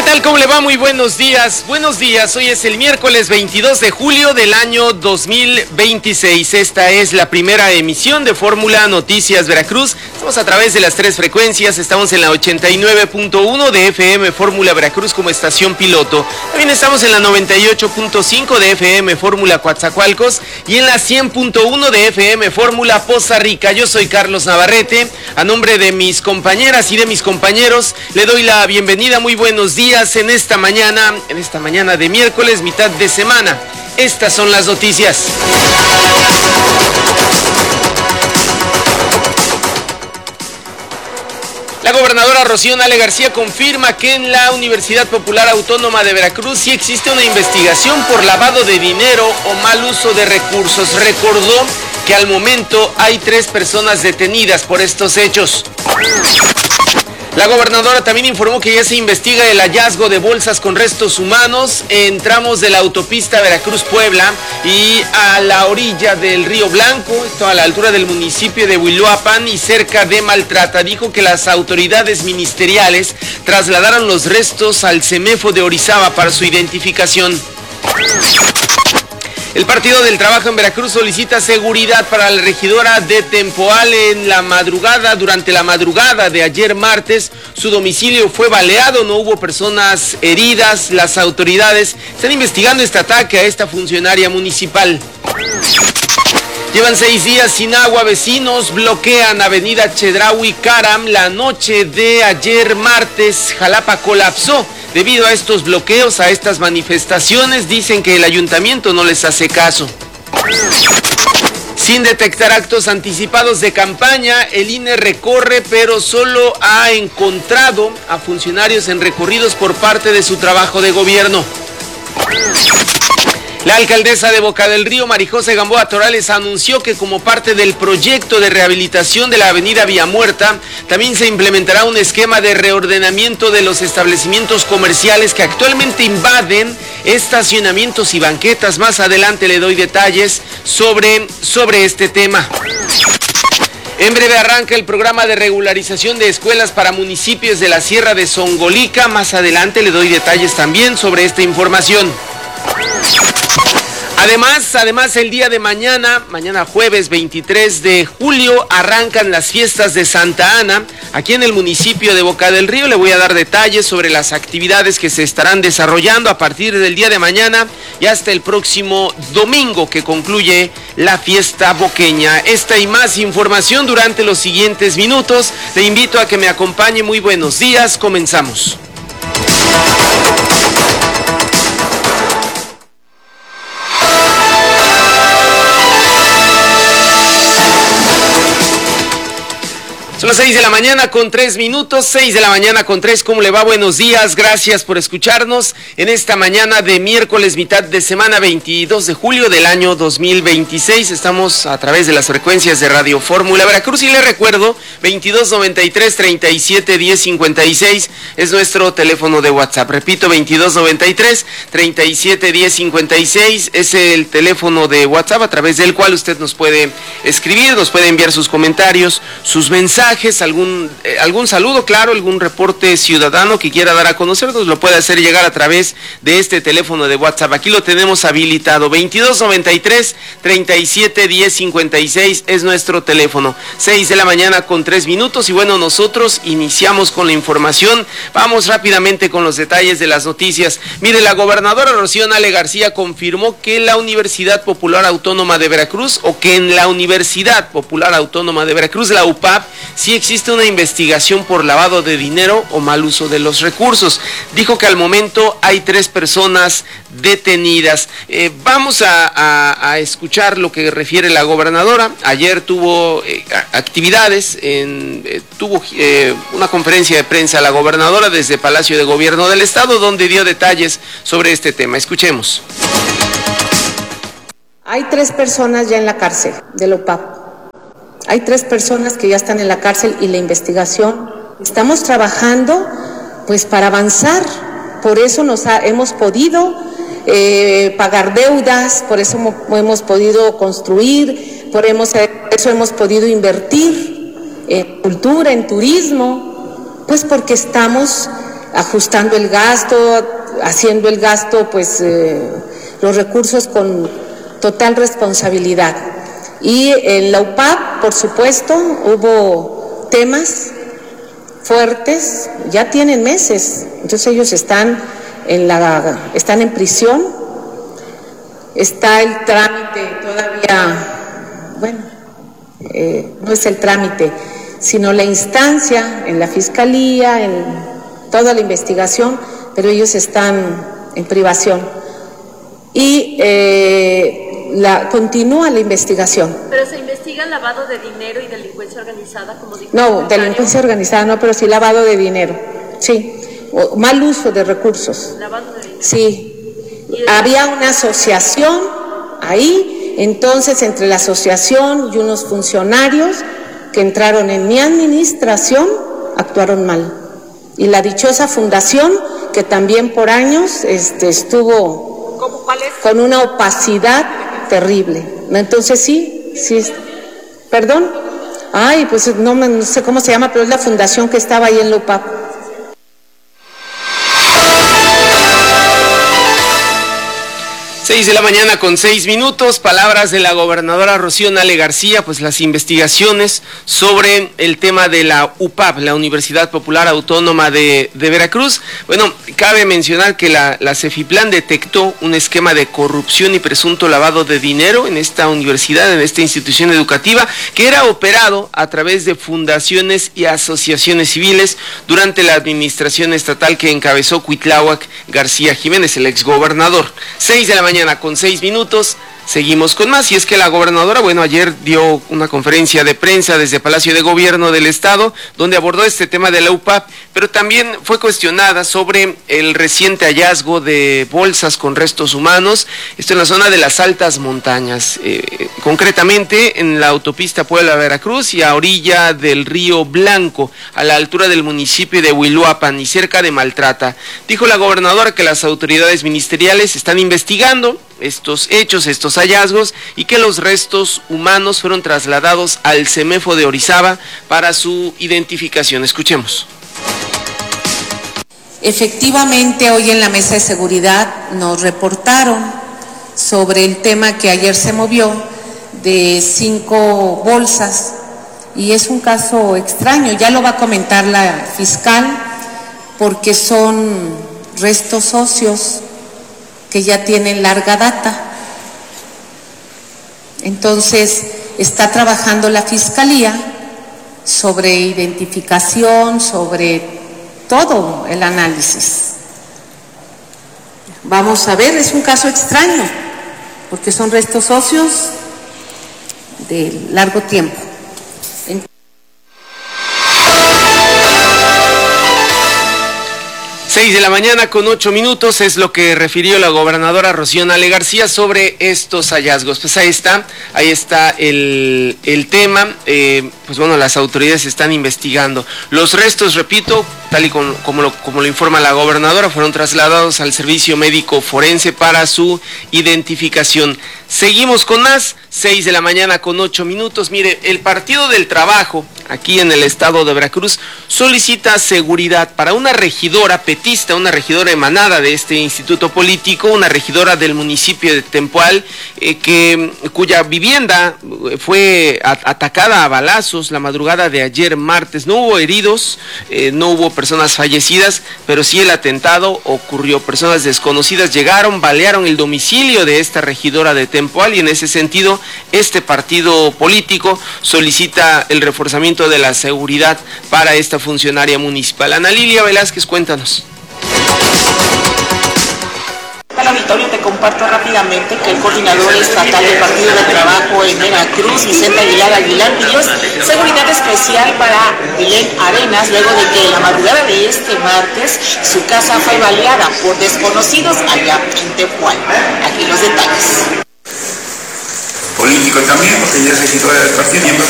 tal? ¿Cómo le va? Muy buenos días. Buenos días. Hoy es el miércoles 22 de julio del año 2026. Esta es la primera emisión de Fórmula Noticias Veracruz. Estamos a través de las tres frecuencias. Estamos en la 89.1 de FM Fórmula Veracruz como estación piloto. También estamos en la 98.5 de FM Fórmula Coatzacoalcos y en la 100.1 de FM Fórmula Poza Rica. Yo soy Carlos Navarrete. A nombre de mis compañeras y de mis compañeros, le doy la bienvenida. Muy buenos días en esta mañana de miércoles, mitad de semana. Estas son las noticias. La gobernadora Rocío Nale García confirma que en la Universidad Popular Autónoma de Veracruz sí existe una investigación por lavado de dinero o mal uso de recursos. Recordó que al momento hay 3 personas detenidas por estos hechos. La gobernadora también informó que ya se investiga el hallazgo de bolsas con restos humanos en tramos de la autopista Veracruz-Puebla y a la orilla del Río Blanco, esto a la altura del municipio de Huiloapan y cerca de Maltrata. Dijo que las autoridades ministeriales trasladaron los restos al CEMEFO de Orizaba para su identificación. El Partido del Trabajo en Veracruz solicita seguridad para la regidora de Tempoal durante la madrugada de ayer martes. Su domicilio fue baleado, no hubo personas heridas. Las autoridades están investigando este ataque a esta funcionaria municipal. Llevan 6 días sin agua, vecinos bloquean Avenida Chedraui Caram. La noche de ayer martes, Jalapa colapsó. Debido a estos bloqueos, a estas manifestaciones, dicen que el ayuntamiento no les hace caso. Sin detectar actos anticipados de campaña, el INE recorre, pero solo ha encontrado a funcionarios en recorridos por parte de su trabajo de gobierno. La alcaldesa de Boca del Río, Marijose Gamboa Torales, anunció que como parte del proyecto de rehabilitación de la avenida Villamuerta, también se implementará un esquema de reordenamiento de los establecimientos comerciales que actualmente invaden estacionamientos y banquetas. Más adelante le doy detalles sobre este tema. En breve arranca el programa de regularización de escuelas para municipios de la Sierra de Zongolica. Más adelante le doy detalles también sobre esta información. Además, el día de mañana jueves 23 de julio, arrancan las fiestas de Santa Ana, aquí en el municipio de Boca del Río. Le voy a dar detalles sobre las actividades que se estarán desarrollando a partir del día de mañana y hasta el próximo domingo que concluye la fiesta boqueña. Esta y más información durante los siguientes minutos. Le invito a que me acompañe. Muy buenos días, comenzamos. Son las 6 de la mañana con 3 minutos, 6 de la mañana con 3. ¿Cómo le va? Buenos días, gracias por escucharnos en esta mañana de miércoles, mitad de semana, 22 de julio del año 2026. Estamos a través de las frecuencias de Radio Fórmula Veracruz y le recuerdo, 2293-371056 es nuestro teléfono de WhatsApp. Repito, 2293-371056 es el teléfono de WhatsApp a través del cual usted nos puede escribir, nos puede enviar sus comentarios, sus mensajes, algún saludo, claro, algún reporte ciudadano que quiera dar a conocer, nos lo puede hacer llegar a través de este teléfono de WhatsApp. Aquí lo tenemos habilitado, 2293-371056 es nuestro teléfono. 6 de la mañana con 3 minutos y bueno, nosotros iniciamos con la información. Vamos rápidamente con los detalles de las noticias. Mire, la gobernadora Rocío Nale García confirmó que la Universidad Popular Autónoma de Veracruz, o que en la Universidad Popular Autónoma de Veracruz, la UPAV, sí existe una investigación por lavado de dinero o mal uso de los recursos. Dijo que al momento hay 3 personas detenidas. Vamos a escuchar lo que refiere la gobernadora. Ayer tuvo actividades, tuvo una conferencia de prensa la gobernadora desde Palacio de Gobierno del Estado, donde dio detalles sobre este tema. Escuchemos. Hay 3 personas ya en la cárcel de la UPAV. Hay 3 personas que ya están en la cárcel y la investigación. Estamos trabajando pues para avanzar. Por eso hemos podido pagar deudas, por eso hemos podido construir, por eso hemos podido invertir en cultura, en turismo, pues porque estamos ajustando el gasto, haciendo el gasto, pues los recursos con total responsabilidad. Y en la UPAP, por supuesto, hubo temas fuertes, ya tienen meses, entonces ellos están en prisión, está el trámite todavía, bueno, no es el trámite, sino la instancia en la fiscalía, en toda la investigación, pero ellos están en privación. Y continúa la investigación. ¿Pero se investiga lavado de dinero y delincuencia organizada, como dijo? No, delincuencia organizada no, pero sí lavado de dinero, sí, o mal uso de recursos. Lavado de dinero. Sí, había una asociación ahí, entonces entre la asociación y unos funcionarios que entraron en mi administración actuaron mal. Y la dichosa fundación, que también por años estuvo con una opacidad terrible. Entonces sí, perdón, pues no sé cómo se llama, pero es la fundación que estaba ahí en la UPAP. 6 de la mañana con 6 minutos, palabras de la gobernadora Rocío Nale García, pues las investigaciones sobre el tema de la UPAP, la Universidad Popular Autónoma de Veracruz. Bueno, cabe mencionar que la Cefiplan detectó un esquema de corrupción y presunto lavado de dinero en esta universidad, en esta institución educativa, que era operado a través de fundaciones y asociaciones civiles durante la administración estatal que encabezó Cuitláhuac García Jiménez, el exgobernador. 6 de la mañana con 6 minutos, seguimos con más, y es que la gobernadora, ayer dio una conferencia de prensa desde Palacio de Gobierno del Estado, donde abordó este tema de la UPAP, pero también fue cuestionada sobre el reciente hallazgo de bolsas con restos humanos, esto en la zona de las altas montañas, concretamente en la autopista Puebla-Veracruz y a orilla del río Blanco, a la altura del municipio de Huiluapan y cerca de Maltrata. Dijo la gobernadora que las autoridades ministeriales están investigando estos hechos, estos hallazgos, y que los restos humanos fueron trasladados al CEMEFO de Orizaba para su identificación. Escuchemos. Efectivamente, hoy en la mesa de seguridad nos reportaron sobre el tema que ayer se movió de 5 bolsas, y es un caso extraño, ya lo va a comentar la fiscal, porque son restos óseos que ya tienen larga data. Entonces, está trabajando la Fiscalía sobre identificación, sobre todo el análisis. Vamos a ver, es un caso extraño, porque son restos óseos de largo tiempo. 6 de la mañana con 8 minutos es lo que refirió la gobernadora Rocío Nale García sobre estos hallazgos. Pues ahí está el tema. Las autoridades están investigando. Los restos, repito, tal y como lo informa la gobernadora, fueron trasladados al servicio médico forense para su identificación. Seguimos con más, 6 de la mañana con 8 minutos. Mire, el Partido del Trabajo, aquí en el estado de Veracruz, solicita seguridad para una regidora petista, una regidora emanada de este instituto político, una regidora del municipio de Tempoal, cuya vivienda fue atacada a balazos la madrugada de ayer martes. No hubo heridos, no hubo personas fallecidas, pero sí el atentado ocurrió. Personas desconocidas llegaron, balearon el domicilio de esta regidora de Tempoal, y en ese sentido este partido político solicita el reforzamiento de la seguridad para esta funcionaria municipal. Ana Lilia Velázquez, cuéntanos. Al auditorio te comparto rápidamente que el coordinador estatal del Partido del Trabajo en Veracruz, Vicente Aguilar, pidió seguridad especial para Belén Arenas luego de que la madrugada de este martes su casa fue baleada por desconocidos allá en Tempoal. Aquí los detalles. Político también, porque ya se quitó del partido, miembros